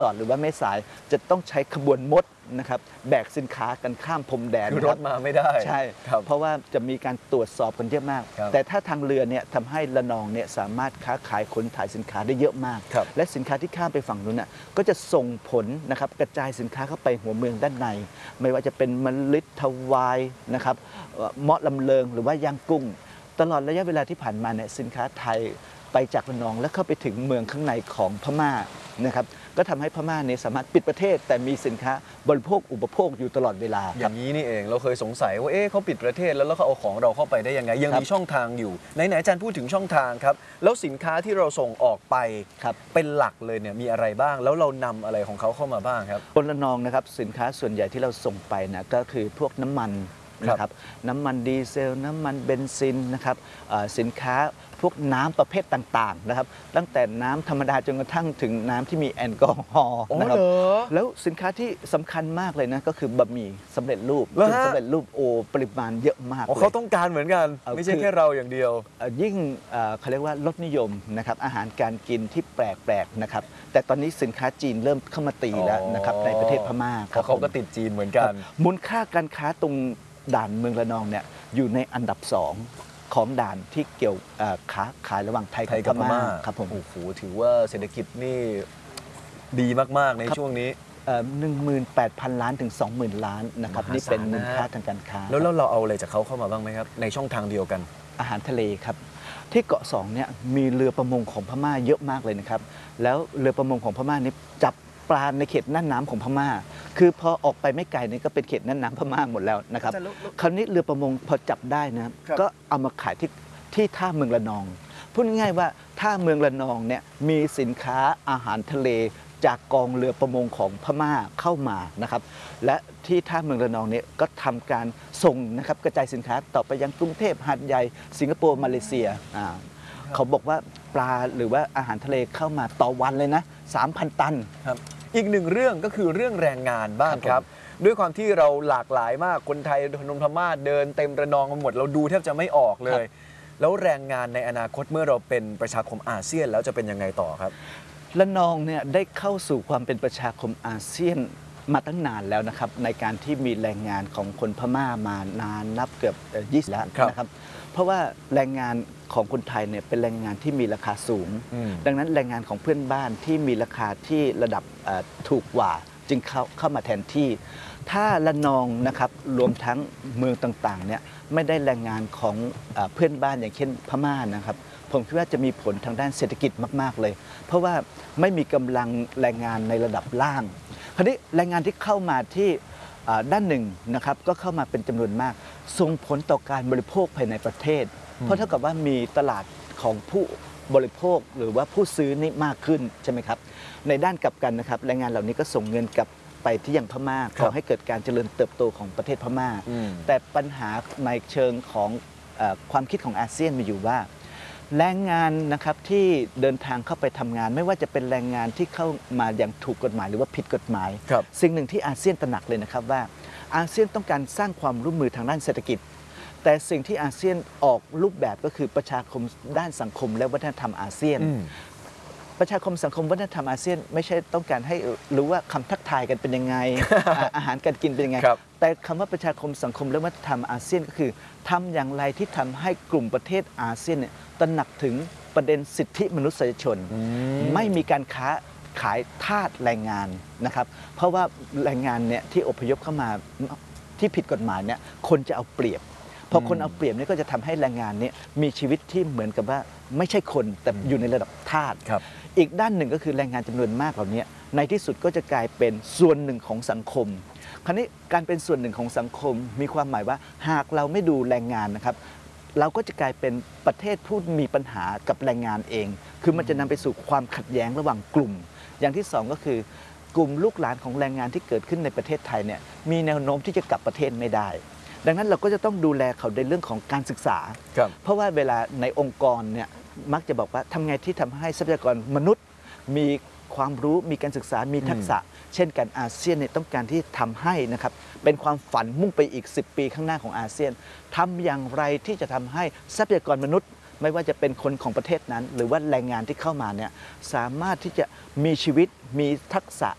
ตอดหรือว่าแม่สายจะต้องใช้ขบวนมดนะครับแบกสินค้ากันข้ามพรมแดนคือรถมาไม่ได้ใช่เพราะว่าจะมีการตรวจสอบกันเยอะมากแต่ถ้าทางเรือเนี่ยทำให้ระนองเนี่ยสามารถค้าขายขนถ่ายสินค้าได้เยอะมากและสินค้าที่ข้ามไปฝั่งนู้นน่ะก็จะส่งผลนะครับกระจายสินค้าเข้าไปหัวเมืองด้านในไม่ว่าจะเป็นมะลิทวายนะครับเมาะลำเลิงหรือว่าย่างกุ้งตลอดระยะเวลาที่ผ่านมาเนี่ยสินค้าไทยไปจากระนองและเข้าไปถึงเมืองข้างในของพม่านะครับก็ทำให้พม่าเนี่ยสามารถปิดประเทศแต่มีสินค้าบริโภคอุปโภคอยู่ตลอดเวลาอย่างนี้นี่เองเราเคยสงสัยว่าเขาปิดประเทศแล้วเขาเอาของเราเข้าไปได้ยังไงยังมีช่องทางอยู่ไหนอาจารย์พูดถึงช่องทางครับแล้วสินค้าที่เราส่งออกไปเป็นหลักเลยเนี่ยมีอะไรบ้างแล้วเรานำอะไรของเขาเข้ามาบ้างครับบนระนองนะครับสินค้าส่วนใหญ่ที่เราส่งไปนะก็คือพวกน้ำมันนะครับน้ำมันดีเซลน้ำมันเบนซินนะครับสินค้าพวกน้ำประเภทต่างๆนะครับตั้งแต่น้ำธรรมดาจนกระทั่งถึงน้ำที่มีแอลกอฮอล์นะครับแล้วสินค้าที่สำคัญมากเลยนะก็คือบะหมี่สำเร็จรูปสำเร็จรูปปริมาณเยอะมากเขาต้องการเหมือนกันไม่ใช่แค่เราอย่างเดียวยิ่งเขาเรียกว่ารสนิยมนะครับอาหารการกินที่แปลกๆนะครับแต่ตอนนี้สินค้าจีนเริ่มเข้ามาตีแล้วนะครับในประเทศพม่าเขาก็ติดจีนเหมือนกันมูลค่าการค้าตรงด่านเมืองระนองเนี่ยอยู่ในอันดับ2ของด่านที่เกี่ยวค้าขายระหว่างไทยกับพม่าครับผมโอ้โหถือว่าเศรษฐกิจนี่ดีมากๆในช่วงนี้ 18,000 ล้านถึง 20,000 ล้านนะครับนี่เป็นมูลค่าทางการค้าแล้วเราเอาอะไรจากเขาเข้ามาบ้างไหมครับในช่องทางเดียวกันอาหารทะเลครับที่เกาะ2เนี่ยมีเรือประมงของพม่าเยอะมากเลยนะครับแล้วเรือประมงของพม่านี่จับปลาในเขตน่านน้ำของพม่าคือพอออกไปไม่ไกลนี่ก็เป็นเขตน่านน้ำพม่าหมดแล้วนะครับคราวนี้เรือประมงพอจับได้นะก็เอามาขายที่ท่าเมืองระนองพูดง่ายๆว่าท่าเมืองระนองเนี่ยมีสินค้าอาหารทะเลจากกองเรือประมงของพม่าเข้ามานะครับและที่ท่าเมืองระนองเนี่ยก็ทำการส่งนะครับกระจายสินค้าต่อไปยังกรุงเทพหาดใหญ่สิงคโปร์มาเลเซียเขาบอกว่าปลาหรือว่าอาหารทะเลเข้ามาต่อวันเลยนะ 3,000 ตันครับอีกหนึ่งเรื่องก็คือเรื่องแรงงานบ้างครับด้วยความที่เราหลากหลายมากคนไทยคนพม่าเดินเต็มระนองกันหมดเราดูแทบจะไม่ออกเลยแล้วแรงงานในอนาคตเมื่อเราเป็นประชาคมอาเซียนแล้วจะเป็นยังไงต่อครับระนองเนี่ยได้เข้าสู่ความเป็นประชาคมอาเซียนมาตั้งนานแล้วนะครับในการที่มีแรงงานของคนพม่ามานานนับเกือบ20แล้วนะครับเพราะว่าแรงงานของคนไทยเนี่ยเป็นแรงงานที่มีราคาสูงดังนั้นแรงงานของเพื่อนบ้านที่มีราคาที่ระดับถูกกว่าจึงเข้ามาแทนที่ถ้าระนองนะครับรวมทั้งเมืองต่างๆเนี่ยไม่ได้แรงงานของเพื่อนบ้านอย่างเช่นพม่านะครับผมคิดว่าจะมีผลทางด้านเศรษฐกิจมากๆเลยเพราะว่าไม่มีกำลังแรงงานในระดับล่างคราวนี้แรงงานที่เข้ามาที่ด้านหนึ่งนะครับก็เข้ามาเป็นจำนวนมากส่งผลต่อการบริโภคภายในประเทศเพราะเท่ากับว่ามีตลาดของผู้บริโภคหรือว่าผู้ซื้อนี่มากขึ้นใช่ไหมครับในด้านกลับกันนะครับแรงงานเหล่านี้ก็ส่งเงินกลับไปที่ยังพม่าขอให้เกิดการเจริญเติบโตของประเทศพม่าแต่ปัญหาในเชิงของความคิดของอาเซียนมีอยู่ว่าแรงงานนะครับที่เดินทางเข้าไปทำงานไม่ว่าจะเป็นแรงงานที่เข้ามาอย่างถูกกฎหมายหรือว่าผิดกฎหมายสิ่งหนึ่งที่อาเซียนตระหนักเลยนะครับว่าอาเซียนต้องการสร้างความร่วมมือทางด้านเศรษฐกิจแต่สิ่งที่อาเซียนออกรูปแบบก็คือประชาคมด้านสังคมและวัฒนธรรมอาเซียนประชาคมสังคมวัฒนธรรมอาเซียนไม่ใช่ต้องการให้รู้ว่าคำทักทายกันเป็นยังไง อาหารการกินเป็นยังไงแต่คำว่าประชาคมสังคมและวัฒนธรรมอาเซียนก็คือทำอย่างไรที่ทำให้กลุ่มประเทศอาเซียนเนี่ยตระหนักถึงประเด็นสิทธิมนุษยชนไม่มีการค้าขายทาสแรงงานนะครับเพราะว่าแรงงานเนี่ยที่อพยพเข้ามาที่ผิดกฎหมายเนี่ยคนจะเอาเปรียบพอคนเอาเปรียบนี่ก็จะทำให้แรงงานนี้มีชีวิตที่เหมือนกับว่าไม่ใช่คนแต่อยู่ในระดับทาสอีกด้านหนึ่งก็คือแรงงานจำนวนมากเหล่านี้ในที่สุดก็จะกลายเป็นส่วนหนึ่งของสังคมคราวนี้การเป็นส่วนหนึ่งของสังคมมีความหมายว่าหากเราไม่ดูแรงงานนะครับเราก็จะกลายเป็นประเทศผู้มีปัญหากับแรงงานเองคือมันจะนำไปสู่ความขัดแย้งระหว่างกลุ่มอย่างที่สองก็คือกลุ่มลูกหลานของแรงงานที่เกิดขึ้นในประเทศไทยเนี่ยมีแนวโน้มที่จะกลับประเทศไม่ได้ดังนั้นเราก็จะต้องดูแลเขาในเรื่องของการศึกษาเพราะว่าเวลาในองค์กรเนี่ยมักจะบอกว่าทำไงที่ทำให้ทรัพยากรมนุษย์มีความรู้มีการศึกษามีทักษะเช่นกันอาเซียนเนี่ยต้องการที่ทำให้นะครับเป็นความฝันมุ่งไปอีก10 ปีข้างหน้าของอาเซียนทำอย่างไรที่จะทำให้ทรัพยากรมนุษย์ไม่ว่าจะเป็นคนของประเทศนั้นหรือว่าแรงงานที่เข้ามาเนี่ยสามารถที่จะมีชีวิตมีทักษะ